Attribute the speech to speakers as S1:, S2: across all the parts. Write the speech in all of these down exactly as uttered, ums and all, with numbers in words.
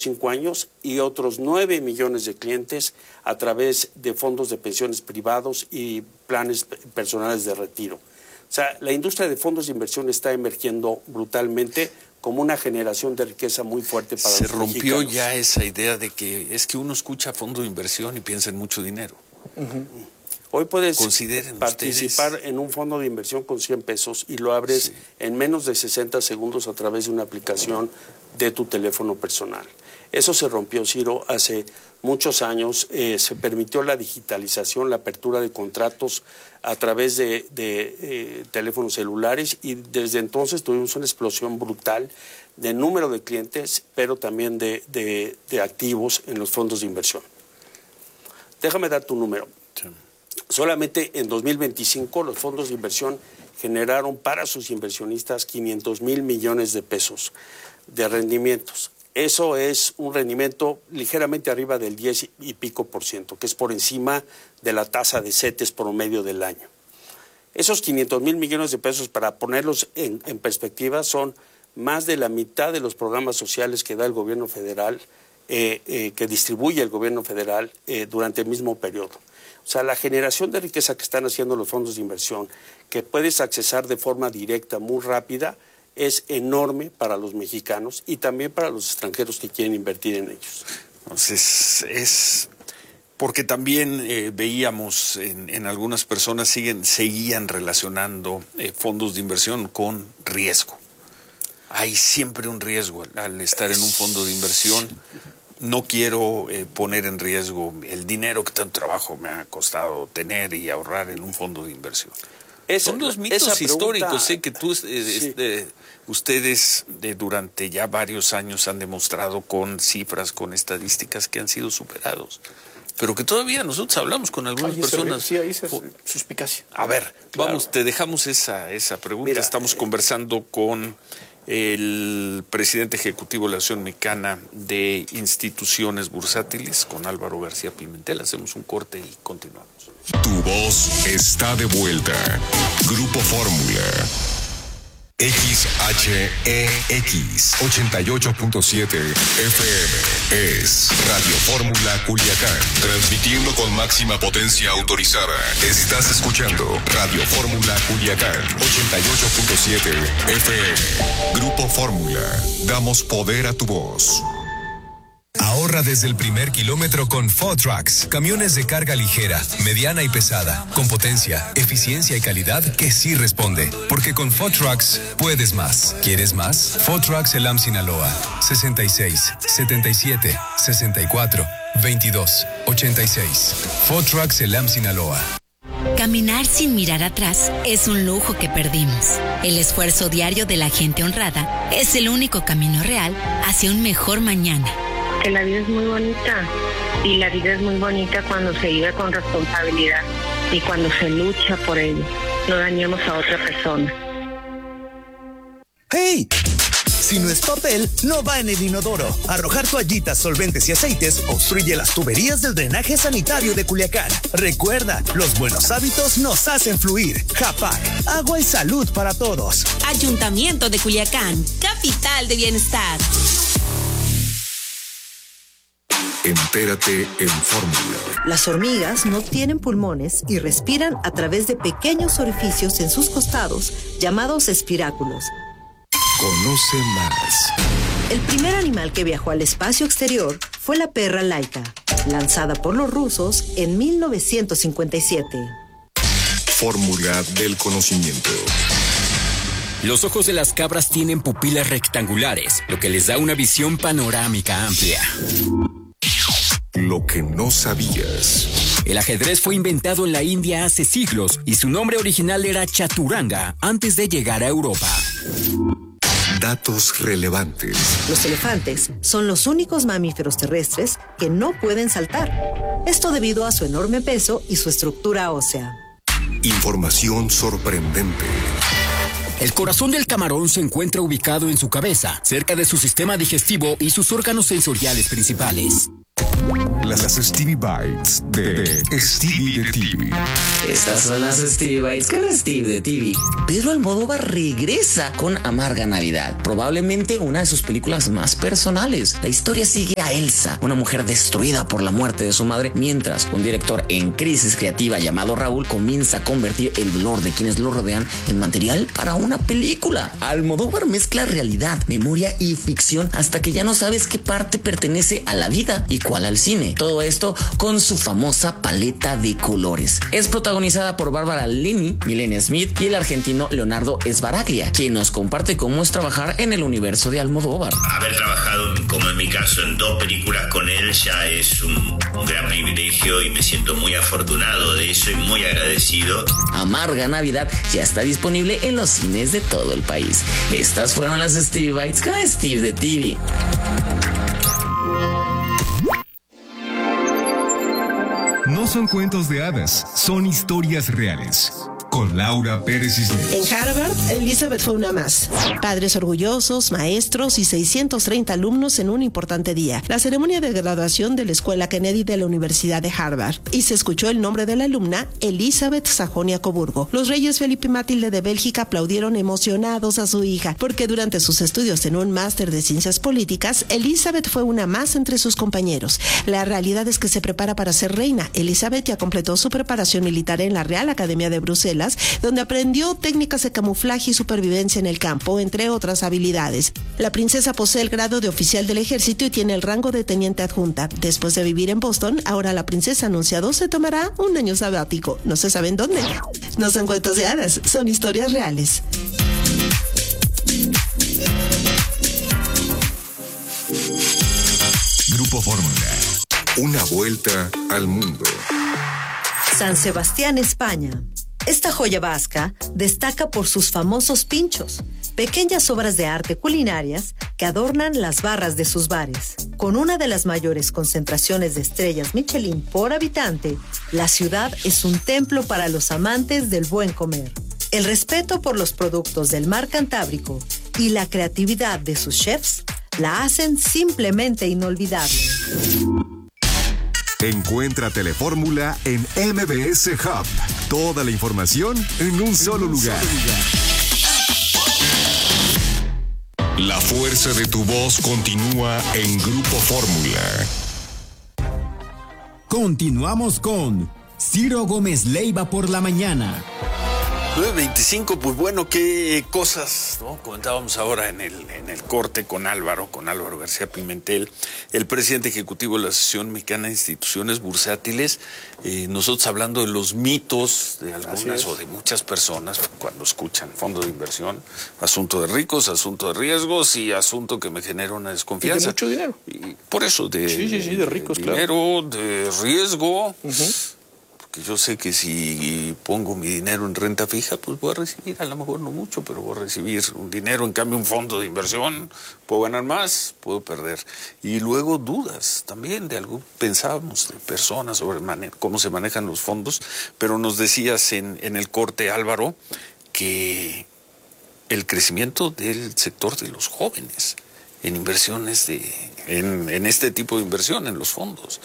S1: cinco años y otros nueve millones de clientes a través de fondos de pensiones privados y planes personales de retiro. O sea, la industria de fondos de inversión está emergiendo brutalmente como una generación de riqueza muy fuerte para los mexicanos.
S2: Se rompió ya esa idea de que es que uno escucha fondo de inversión y piensa en mucho dinero.
S1: Uh-huh. Hoy puedes
S2: Consideren
S1: participar
S2: ustedes
S1: en un fondo de inversión con cien pesos y lo abres sí. en menos de sesenta segundos a través de una aplicación de tu teléfono personal. Eso se rompió, Ciro, hace muchos años. Eh, se permitió la digitalización, la apertura de contratos a través de, de eh, teléfonos celulares y desde entonces tuvimos una explosión brutal de número de clientes, pero también de, de, de activos en los fondos de inversión. Déjame dar tu número. Sí. Solamente en dos mil veinticinco los fondos de inversión generaron para sus inversionistas quinientos mil millones de pesos de rendimientos. Eso es un rendimiento ligeramente arriba del diez y pico por ciento, que es por encima de la tasa de CETES promedio del año. Esos quinientos mil millones de pesos, para ponerlos en, en perspectiva, son más de la mitad de los programas sociales que da el gobierno federal, eh, eh, que distribuye el gobierno federal eh, durante el mismo periodo. O sea, la generación de riqueza que están haciendo los fondos de inversión, que puedes accesar de forma directa, muy rápida, es enorme para los mexicanos y también para los extranjeros que quieren invertir en ellos.
S2: Entonces, es porque también eh, veíamos en, en algunas personas siguen, seguían relacionando eh, fondos de inversión con riesgo. Hay siempre un riesgo al, al estar en un fondo de inversión. No quiero eh, poner en riesgo el dinero que tanto trabajo me ha costado tener y ahorrar en un fondo de inversión. Esa, Son los mitos pregunta, históricos, sé que tú, eh, sí. este, ustedes de, durante ya varios años han demostrado con cifras, con estadísticas que han sido superados, pero que todavía nosotros hablamos con algunas
S3: ahí
S2: personas.
S3: Se, sí, ahí se suspicacia.
S2: A ver, claro. vamos, te dejamos esa, esa pregunta. Mira, Estamos eh, conversando con el presidente ejecutivo de la Asociación Mexicana de Instituciones Bursátiles, con Álvaro García Pimentel. Hacemos un corte y continuamos.
S4: Tu voz está de vuelta. Grupo Fórmula. X H E X ochenta y ocho punto siete F M es Radio Fórmula Culiacán, transmitiendo con máxima potencia autorizada. Estás escuchando Radio Fórmula Culiacán ochenta y ocho punto siete F M. Grupo Fórmula, damos poder a tu voz. Ahorra desde el primer kilómetro con Four Trucks, camiones de carga ligera, mediana y pesada, con potencia, eficiencia y calidad que sí responde. Porque con Four Trucks puedes más. ¿Quieres más? Four Trucks Elam Sinaloa, sesenta y seis, setenta y siete, sesenta y cuatro, veintidós, ochenta y seis. Four Trucks Elam Sinaloa.
S5: Caminar sin mirar atrás es un lujo que perdimos. El esfuerzo diario de la gente honrada es el único camino real hacia un mejor mañana.
S6: Que la vida es muy bonita y la vida es muy bonita cuando se vive con responsabilidad y cuando se lucha por ello. No dañemos a otra persona.
S7: ¡Hey! Si no es papel, no va en el inodoro. Arrojar toallitas, solventes y aceites obstruye las tuberías del drenaje sanitario de Culiacán. Recuerda, los buenos hábitos nos hacen fluir. Japac, agua y salud para todos.
S8: Ayuntamiento de Culiacán, capital de bienestar.
S4: Entérate en Fórmula.
S9: Las hormigas no tienen pulmones y respiran a través de pequeños orificios en sus costados, llamados espiráculos.
S4: Conoce más.
S9: El primer animal que viajó al espacio exterior fue la perra Laika, lanzada por los rusos en mil novecientos cincuenta y siete.
S4: Fórmula del conocimiento.
S10: Los ojos de las cabras tienen pupilas rectangulares, lo que les da una visión panorámica amplia.
S4: Lo que no sabías.
S10: El ajedrez fue inventado en la India hace siglos y su nombre original era chaturanga antes de llegar a Europa.
S4: Datos relevantes.
S9: Los elefantes son los únicos mamíferos terrestres que no pueden saltar. Esto debido a su enorme peso y su estructura ósea.
S4: Información sorprendente.
S10: El corazón del camarón se encuentra ubicado en su cabeza, cerca de su sistema digestivo y sus órganos sensoriales principales.
S4: Las Stevie Bites de Stevie de T V.
S3: Estas son las Stevie Bites con Steve de T V. Pedro Almodóvar regresa con Amarga Navidad, probablemente una de sus películas más personales. La historia sigue a Elsa, una mujer destruida por la muerte de su madre, mientras un director en crisis creativa llamado Raúl comienza a convertir el dolor de quienes lo rodean en material para una película. Almodóvar mezcla realidad, memoria y ficción hasta que ya no sabes qué parte pertenece a la vida y cuál al cine. Todo esto con su famosa paleta de colores. Es protagonizada por Bárbara Linney, Milena Smith y el argentino Leonardo Sbaraglia, quien nos comparte cómo es trabajar en el universo de Almodóvar.
S11: Haber trabajado, como en mi caso, en dos películas con él ya es un, un gran privilegio y me siento muy afortunado de eso y muy agradecido.
S3: Amarga Navidad ya está disponible en los cines de todo el país. Estas fueron las Stevie Bites con Steve de T V.
S4: No son cuentos de hadas, son historias reales. Con Laura Pérez Cisneros.
S12: En Harvard, Elizabeth fue una más. Padres orgullosos, maestros y seiscientos treinta alumnos en un importante día. La ceremonia de graduación de la Escuela Kennedy de la Universidad de Harvard. Y se escuchó el nombre de la alumna, Elizabeth Sajonia-Coburgo. Los reyes Felipe y Matilde de Bélgica aplaudieron emocionados a su hija, porque durante sus estudios en un máster de ciencias políticas, Elizabeth fue una más entre sus compañeros. La realidad es que se prepara para ser reina. Elizabeth ya completó su preparación militar en la Real Academia de Bruselas, donde aprendió técnicas de camuflaje y supervivencia en el campo, entre otras habilidades. La princesa posee el grado de oficial del ejército y tiene el rango de teniente adjunta. Después de vivir en Boston, ahora la princesa anunciado se tomará un año sabático. No se sabe en dónde. No son cuentos de hadas, son historias reales.
S4: Grupo Fórmula. Una vuelta al mundo.
S9: San Sebastián, España. Esta joya vasca destaca por sus famosos pinchos, pequeñas obras de arte culinarias que adornan las barras de sus bares. Con una de las mayores concentraciones de estrellas Michelin por habitante, la ciudad es un templo para los amantes del buen comer. El respeto por los productos del mar Cantábrico y la creatividad de sus chefs la hacen simplemente inolvidable.
S4: Encuentra Telefórmula en M B S Hub. Toda la información en un solo lugar. La fuerza de tu voz continúa en Grupo Fórmula.
S10: Continuamos con Ciro Gómez Leiva por la mañana.
S2: nueve veinticinco, pues bueno, qué cosas, ¿no? Comentábamos ahora en el, en el corte con Álvaro, con Álvaro García Pimentel, el presidente ejecutivo de la Asociación Mexicana de Instituciones Bursátiles, eh, nosotros hablando de los mitos de algunas o de muchas personas cuando escuchan fondo de inversión, asunto de ricos, asunto de riesgos y asunto que me genera una desconfianza.
S1: Y de mucho dinero.
S2: Y por eso, de,
S1: sí, sí, sí, de ricos,
S2: de dinero,
S1: claro.
S2: de riesgo.
S1: Uh-huh.
S2: Yo sé que si pongo mi dinero en renta fija, pues voy a recibir, a lo mejor no mucho, pero voy a recibir un dinero. En cambio, un fondo de inversión, puedo ganar más, puedo perder. Y luego dudas también de algo, pensábamos de personas sobre mane- cómo se manejan los fondos, pero nos decías en, en el corte, Álvaro, que el crecimiento del sector de los jóvenes en inversiones, de en, en este tipo de inversión, en los fondos.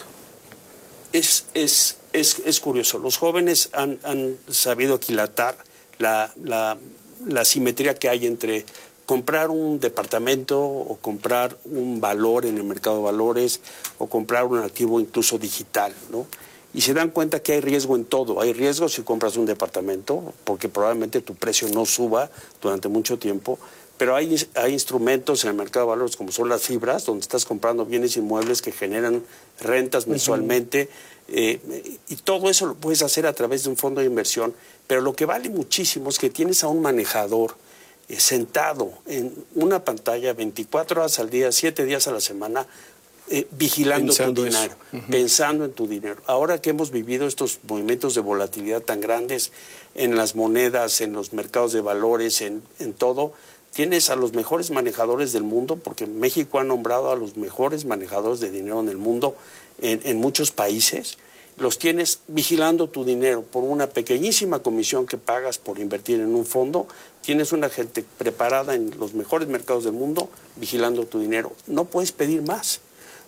S1: Es, es, es, es curioso, los jóvenes han, han sabido aquilatar la, la, la simetría que hay entre comprar un departamento o comprar un valor en el mercado de valores o comprar un activo incluso digital, ¿no? Y se dan cuenta que hay riesgo en todo. Hay riesgo si compras un departamento, porque probablemente tu precio no suba durante mucho tiempo, pero hay, hay instrumentos en el mercado de valores como son las fibras, donde estás comprando bienes inmuebles que generan rentas mensualmente, uh-huh. eh, y todo eso lo puedes hacer a través de un fondo de inversión, pero lo que vale muchísimo es que tienes a un manejador eh, sentado en una pantalla veinticuatro horas al día, siete días a la semana, Eh, vigilando pensando tu dinero, uh-huh. pensando en tu dinero. Ahora que hemos vivido estos movimientos de volatilidad tan grandes en las monedas, en los mercados de valores, en, en todo, tienes a los mejores manejadores del mundo, porque México ha nombrado a los mejores manejadores de dinero en el mundo, en, en muchos países. Los tienes vigilando tu dinero por una pequeñísima comisión que pagas por invertir en un fondo. Tienes una gente preparada en los mejores mercados del mundo vigilando tu dinero. No puedes pedir más.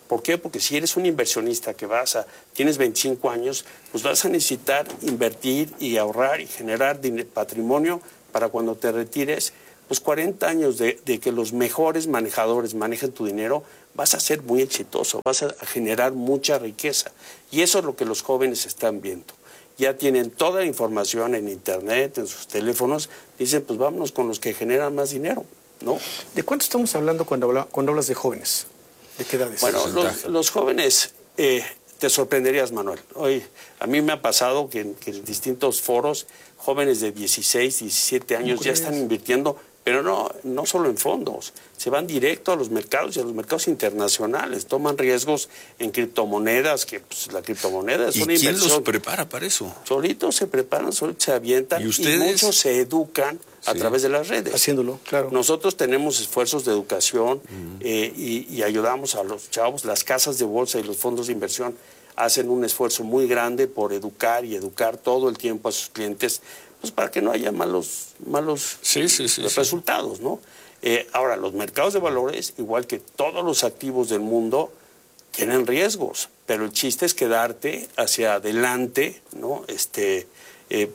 S1: ¿Por qué? Porque si eres un inversionista que vas a, tienes veinticinco años, pues vas a necesitar invertir y ahorrar y generar patrimonio para cuando te retires, pues cuarenta años de, de que los mejores manejadores manejen tu dinero, vas a ser muy exitoso, vas a generar mucha riqueza. Y eso es lo que los jóvenes están viendo. Ya tienen toda la información en internet, en sus teléfonos, dicen, pues vámonos con los que generan más dinero, ¿no?
S13: ¿De cuánto estamos hablando cuando, habla, cuando hablas de jóvenes? ¿De qué edades?
S1: Bueno, los, los jóvenes, eh, te sorprenderías, Manuel. Hoy, a mí me ha pasado que, que en distintos foros, jóvenes de dieciséis, diecisiete años ya están invirtiendo, pero no, no solo en fondos, se van directo a los mercados y a los mercados internacionales, toman riesgos en criptomonedas, que pues, la criptomoneda es
S2: ¿Y
S1: una
S2: quién
S1: inversión.
S2: los prepara para eso?
S1: Solitos se preparan, solitos se avientan
S2: y,
S1: y muchos se educan a sí. través de las redes.
S13: Haciéndolo, claro.
S1: Nosotros tenemos esfuerzos de educación uh-huh. eh, y, y ayudamos a los chavos, las casas de bolsa y los fondos de inversión hacen un esfuerzo muy grande por educar y educar todo el tiempo a sus clientes, pues para que no haya malos, malos
S2: sí, sí, sí,
S1: resultados,
S2: sí.
S1: ¿no? Eh, ahora, los mercados de valores, igual que todos los activos del mundo, tienen riesgos, pero el chiste es quedarte hacia adelante, ¿no? Este, eh,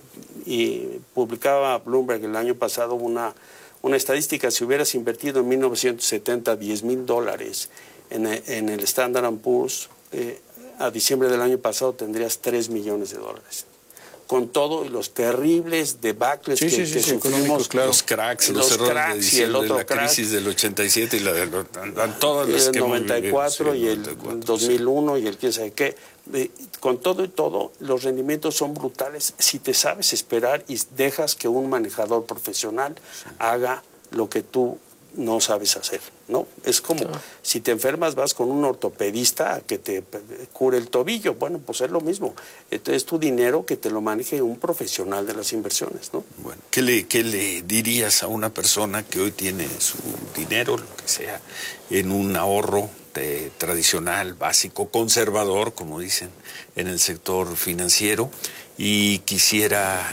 S1: y publicaba Bloomberg el año pasado una, una estadística, si hubieras invertido en mil novecientos setenta diez mil dólares en, en el Standard and Poor's, eh, a diciembre del año pasado tendrías tres millones de dólares. Con todo y los terribles debacles
S13: sí,
S1: que,
S13: sí,
S1: que
S13: sí,
S1: sufrimos,
S2: claro. los cracks, los, los errores cracks de diciembre, y el otro la crack, crisis del ochenta y siete y la de todas las
S1: el
S2: que
S1: noventa y cuatro
S2: sí,
S1: y el dos mil uno sí. y el quién sabe qué. Con todo y todo, los rendimientos son brutales si te sabes esperar y dejas que un manejador profesional sí. haga lo que tú no sabes hacer, ¿no? Es como claro. si te enfermas vas con un ortopedista a que te cure el tobillo, bueno, pues es lo mismo. Entonces, es tu dinero que te lo maneje un profesional de las inversiones, ¿no?
S2: Bueno, ¿qué le, qué le dirías a una persona que hoy tiene su dinero, lo que sea, en un ahorro de, tradicional, básico, conservador, como dicen, en el sector financiero y quisiera,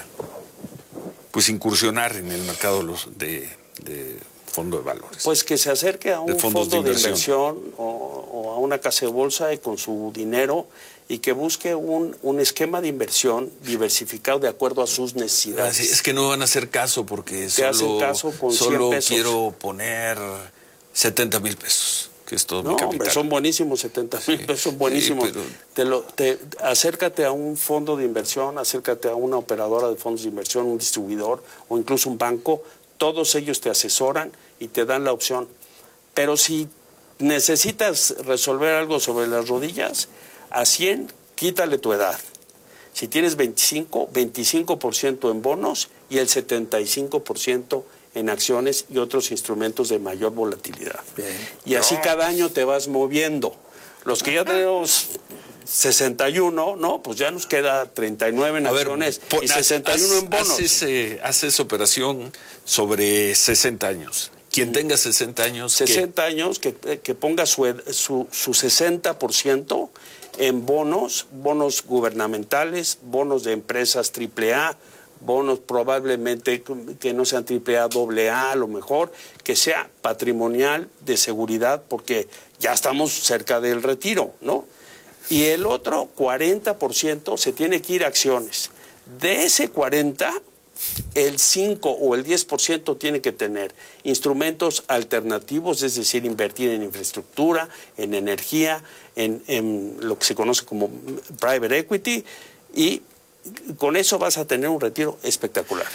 S2: pues, incursionar en el mercado de, de fondo de valores?
S1: Pues que se acerque a un fondo de inversión, de inversión o, o a una casa de bolsa y con su dinero y que busque un, un esquema de inversión diversificado de acuerdo a sus necesidades.
S2: Así, es que no van a hacer caso porque
S1: Te
S2: solo,
S1: hacen caso con
S2: solo
S1: cien pesos.
S2: Quiero poner setenta mil pesos, que es todo
S1: no,
S2: mi capital.
S1: Hombre, son buenísimos, setenta mil sí, pesos, son buenísimos. Sí, pero... te lo, te, acércate a un fondo de inversión, acércate a una operadora de fondos de inversión, un distribuidor o incluso un banco. Todos ellos te asesoran y te dan la opción. Pero si necesitas resolver algo sobre las rodillas, a cien, quítale tu edad. Si tienes veinticinco, veinticinco por ciento en bonos y el setenta y cinco por ciento en acciones y otros instrumentos de mayor volatilidad. Bien. Y así no. cada año te vas moviendo. Los que ya tenemos sesenta y uno, ¿no? Pues ya nos queda treinta y nueve en a acciones ver, y sesenta y uno haz, en bonos.
S2: Haces, eh, haces operación sobre sesenta años. Quien tenga sesenta años...
S1: sesenta años, que, que ponga su, su, su sesenta por ciento en bonos, bonos gubernamentales, bonos de empresas triple A, bonos probablemente que no sean triple A, doble A, a lo mejor, que sea patrimonial de seguridad, porque ya estamos cerca del retiro, ¿no? Y el otro cuarenta por ciento se tiene que ir a acciones. De ese cuarenta por ciento, el cinco o el diez por ciento tiene que tener instrumentos alternativos, es decir, invertir en infraestructura, en energía, en, en lo que se conoce como private equity, y con eso vas a tener un retiro espectacular.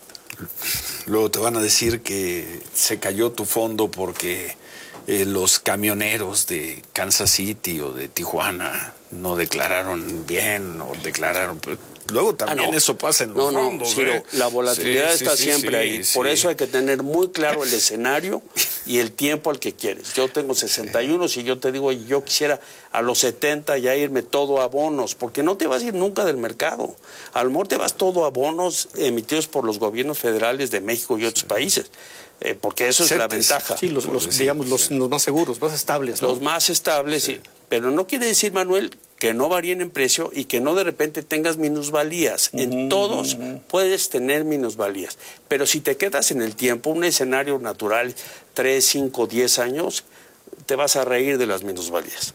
S2: Luego te van a decir que se cayó tu fondo porque eh, los camioneros de Kansas City o de Tijuana no declararon bien o declararon... Luego también ah, no. eso pasa en los
S1: no,
S2: fondos.
S1: No, pero ¿eh? La volatilidad sí, está sí, siempre sí, ahí. Sí. Por eso hay que tener muy claro el escenario y el tiempo al que quieres. Yo tengo sesenta y uno, sí. Si yo te digo, yo quisiera a los setenta ya irme todo a bonos, porque no te vas a ir nunca del mercado. A lo mejor te vas todo a bonos emitidos por los gobiernos federales de México y otros sí. países. Eh, porque eso es Certes. La ventaja.
S13: Sí, los, los sí, digamos, sí. Los, los más seguros, más estables. ¿no?
S1: Los más estables, sí. Sí. Pero no quiere decir, Manuel, que no varíen en precio y que no de repente tengas minusvalías. Uh-huh, en todos uh-huh. puedes tener minusvalías. Pero si te quedas en el tiempo, un escenario natural, tres, cinco, diez años, te vas a reír de las minusvalías.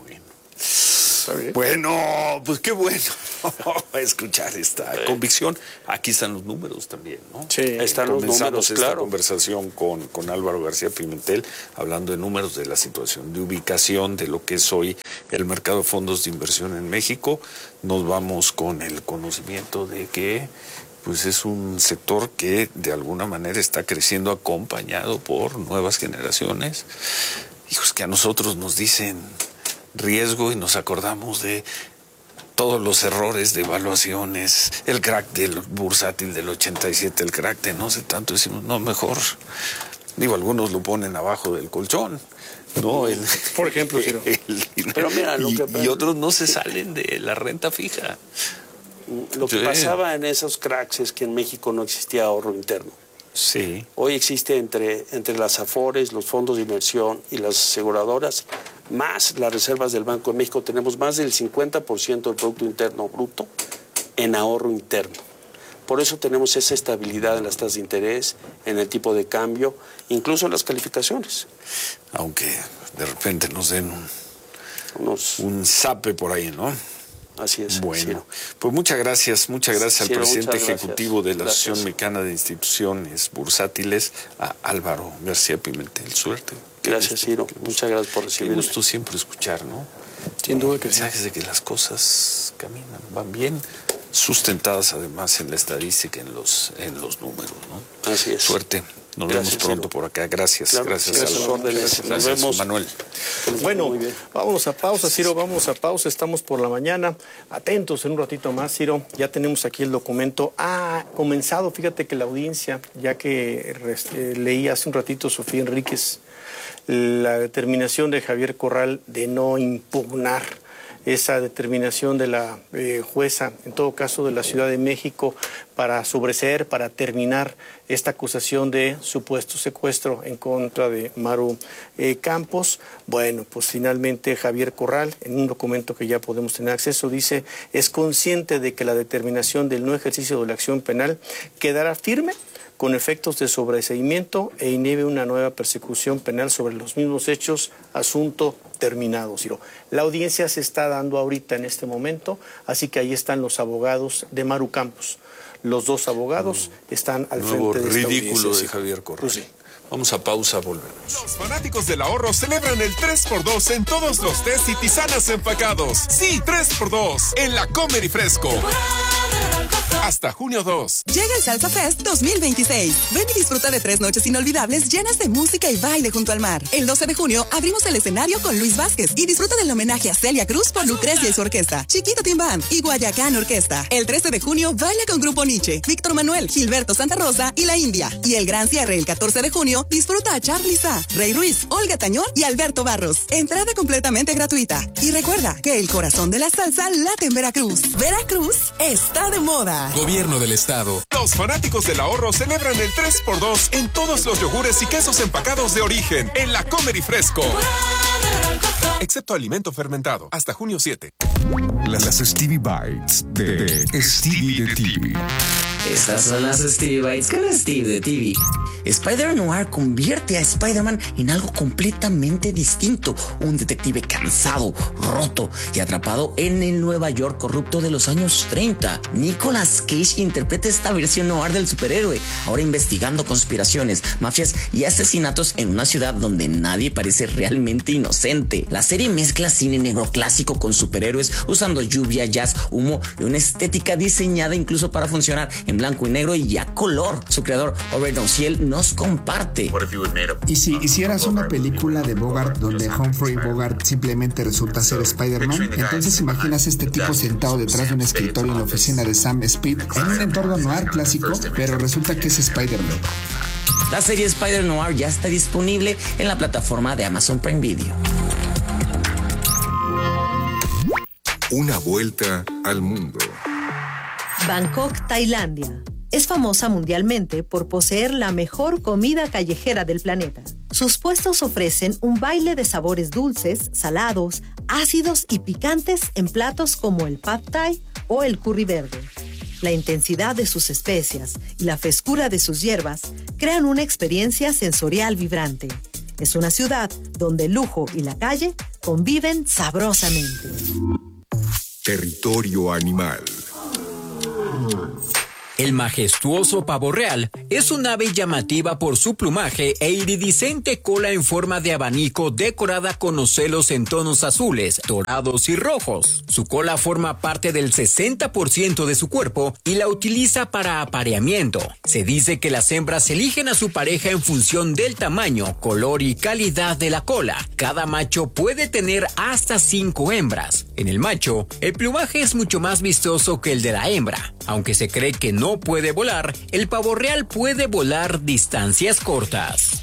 S2: Bueno, pues qué bueno escuchar esta sí. convicción. Aquí están los números también, ¿no?
S1: Sí, están los números,
S2: esta
S1: claro.
S2: conversación con, con Álvaro García Pimentel, hablando de números de la situación, de ubicación, de lo que es hoy el mercado de fondos de inversión en México. Nos vamos con el conocimiento de que pues es un sector que de alguna manera está creciendo acompañado por nuevas generaciones. Hijos que a nosotros nos dicen riesgo y nos acordamos de todos los errores de evaluaciones, el crack del bursátil del ochenta y siete, el crack de no sé tanto, decimos, no, mejor, digo, algunos lo ponen abajo del colchón, ¿no? El,
S13: Por ejemplo, Ciro.
S2: El, el,
S1: Pero mira, lo
S2: y,
S1: que
S2: y otros no se salen de la renta fija.
S1: Lo que
S2: sí.
S1: pasaba en esos cracks es que en México no existía ahorro interno.
S2: Sí.
S1: Hoy existe entre, entre las AFORES, los fondos de inversión y las aseguradoras, más las reservas del Banco de México, tenemos más del cincuenta por ciento del Producto Interno Bruto en ahorro interno. Por eso tenemos esa estabilidad en las tasas de interés, en el tipo de cambio, incluso en las calificaciones.
S2: Aunque de repente nos den un,
S1: Unos...
S2: un zape por ahí, ¿no?
S1: Así es.
S2: Bueno, sí. Pues muchas gracias, muchas gracias
S1: Ciro,
S2: al presidente
S1: gracias.
S2: ejecutivo de la
S1: Gracias.
S2: Asociación Mexicana de Instituciones Bursátiles, a Álvaro García Pimentel. Suerte.
S1: Gracias, Ciro. Muchas gracias por
S2: Qué
S1: recibirme.
S2: gusto siempre escuchar, ¿no?
S13: Sin duda que sí.
S2: Mensajes de que las cosas caminan, van bien, sustentadas además en la estadística, en los, en los números, ¿no?
S1: Así es.
S2: Suerte. Nos
S1: Gracias,
S2: vemos pronto
S1: Ciro.
S2: por acá. Gracias,
S1: Claro,
S2: gracias,
S1: gracias,
S2: Álvaro.
S1: órdenes.
S2: Gracias,
S1: Nos
S2: gracias,
S1: vemos.
S2: Manuel.
S13: Bueno,
S1: Muy bien.
S13: vámonos a pausa, Ciro, vamos a pausa, estamos por la mañana, atentos en un ratito más, Ciro, ya tenemos aquí el documento, ha comenzado, fíjate que la audiencia, ya que eh, leí hace un ratito Sofía Enríquez, la determinación de Javier Corral de no impugnar esa determinación de la eh, jueza, en todo caso de la Ciudad de México, para sobreseer, para terminar esta acusación de supuesto secuestro en contra de Maru eh, Campos. Bueno, pues finalmente Javier Corral, en un documento que ya podemos tener acceso, dice, es consciente de que la determinación del no ejercicio de la acción penal quedará firme con efectos de sobreseimiento e inhibe una nueva persecución penal sobre los mismos hechos, asunto terminado, Ciro. La audiencia se está dando ahorita en este momento, así que ahí están los abogados de Maru Campos. Los dos abogados mm. están al
S2: Nuevo
S13: frente de esta
S2: ridículo
S13: audiencia,
S2: de Javier Corral.
S13: Pues sí.
S2: Vamos a pausa, volvemos.
S14: Los fanáticos del ahorro celebran el tres por dos en todos los tés y tisanas empacados. Sí, tres por dos en la Comer y Fresco. Hasta junio dos.
S15: Llega el Salsa Fest dos mil veintiséis. Ven y disfruta de tres noches inolvidables llenas de música y baile junto al mar. El doce de junio abrimos el escenario con Luis Vázquez y disfruta del homenaje a Celia Cruz por Lucrecia y su orquesta, Chiquito Team Band y Guayacán Orquesta. El trece de junio baila con Grupo Nietzsche, Víctor Manuel, Gilberto Santa Rosa y La India. Y el gran cierre el catorce de junio disfruta a Charly Sa, Rey Ruiz, Olga Tañón y Alberto Barros. Entrada completamente gratuita. Y recuerda que el corazón de la salsa late en Veracruz. Veracruz está de moda.
S14: Gobierno del Estado. Los fanáticos del ahorro celebran el tres por dos en todos los yogures y quesos empacados de origen en la Comer y Fresco. Excepto alimento fermentado. Hasta junio siete.
S4: Las Stevie Bites de Stevie de T V.
S3: Estas son las Stevie Bites con Steve de T V. Spider-Noir convierte a Spider-Man en algo completamente distinto. Un detective cansado, roto y atrapado en el Nueva York corrupto de los años treinta. Nicolas Cage interpreta esta versión noir del superhéroe, ahora investigando conspiraciones, mafias y asesinatos en una ciudad donde nadie parece realmente inocente. La serie mezcla cine negro clásico con superhéroes, usando lluvia, jazz, humo y una estética diseñada incluso para funcionar en blanco y negro y a color. Su creador, Robert Ociel, nos comparte.
S16: ¿Y si hicieras una película de Bogart donde Humphrey Bogart simplemente resulta ser Spider-Man? Entonces imaginas este tipo sentado detrás de un escritorio en la oficina de Sam Speed en un entorno noir clásico, pero resulta que es Spider-Man.
S3: La serie Spider-Noir ya está disponible en la plataforma de Amazon Prime Video.
S4: Una vuelta al mundo.
S9: Bangkok, Tailandia. Es famosa mundialmente por poseer la mejor comida callejera del planeta. Sus puestos ofrecen un baile de sabores dulces, salados, ácidos y picantes en platos como el pad thai o el curry verde. La intensidad de sus especias y la frescura de sus hierbas crean una experiencia sensorial vibrante. Es una ciudad donde el lujo y la calle conviven sabrosamente.
S4: Territorio animal.
S10: El majestuoso pavo real es un ave llamativa por su plumaje e iridiscente cola en forma de abanico decorada con ocelos en tonos azules, dorados y rojos. Su cola forma parte del sesenta por ciento de su cuerpo y la utiliza para apareamiento. Se dice que las hembras eligen a su pareja en función del tamaño, color y calidad de la cola. Cada macho puede tener hasta cinco hembras. En el macho, el plumaje es mucho más vistoso que el de la hembra. Aunque se cree que no No puede volar, el pavo real puede volar distancias cortas.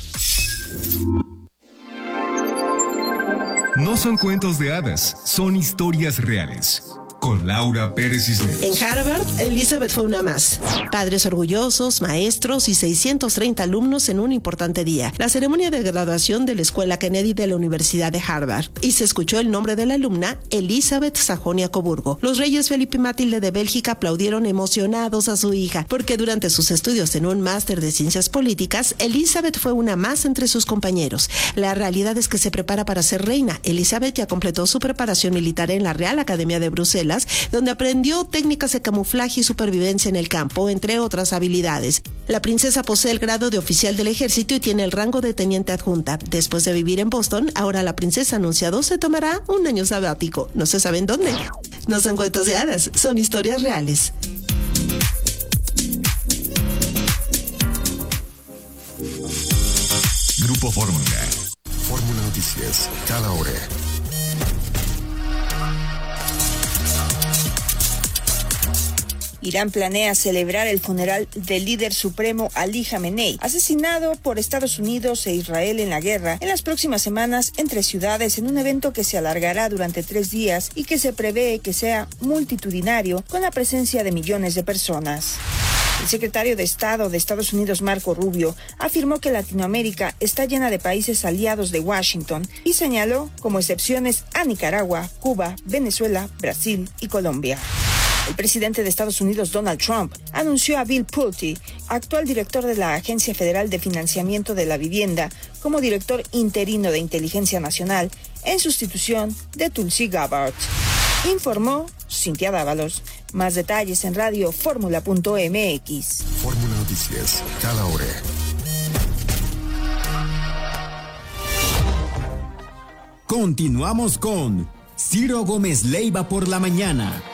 S4: No son cuentos de hadas, son historias reales. Con Laura Pérez Cisneros.
S12: En Harvard, Elizabeth fue una más. Padres orgullosos, maestros y seiscientos treinta alumnos en un importante día. La ceremonia de graduación de la Escuela Kennedy de la Universidad de Harvard. Y se escuchó el nombre de la alumna, Elizabeth Sajonia-Coburgo. Los reyes Felipe y Matilde de Bélgica aplaudieron emocionados a su hija, porque durante sus estudios en un máster de ciencias políticas, Elizabeth fue una más entre sus compañeros. La realidad es que se prepara para ser reina. Elizabeth ya completó su preparación militar en la Real Academia de Bruselas, donde aprendió técnicas de camuflaje y supervivencia en el campo, entre otras habilidades. La princesa posee el grado de oficial del ejército y tiene el rango de teniente adjunta. Después de vivir en Boston, ahora la princesa ha anunciado se tomará un año sabático. No se sabe en dónde. No son cuentos de hadas, son historias reales.
S4: Grupo Fórmula. Fórmula Noticias, cada hora.
S17: Irán planea celebrar el funeral del líder supremo Ali Jamenei, asesinado por Estados Unidos e Israel en la guerra, en las próximas semanas entre ciudades en un evento que se alargará durante tres días y que se prevé que sea multitudinario con la presencia de millones de personas. El secretario de Estado de Estados Unidos, Marco Rubio, afirmó que Latinoamérica está llena de países aliados de Washington y señaló como excepciones a Nicaragua, Cuba, Venezuela, Brasil y Colombia. El presidente de Estados Unidos, Donald Trump, anunció a Bill Pulte, actual director de la Agencia Federal de Financiamiento de la Vivienda, como director interino de Inteligencia Nacional, en sustitución de Tulsi Gabbard. Informó Cintia Dávalos. Más detalles en radio fórmula punto m x.
S4: Fórmula Noticias, cada hora.
S18: Continuamos con Ciro Gómez Leiva por la mañana.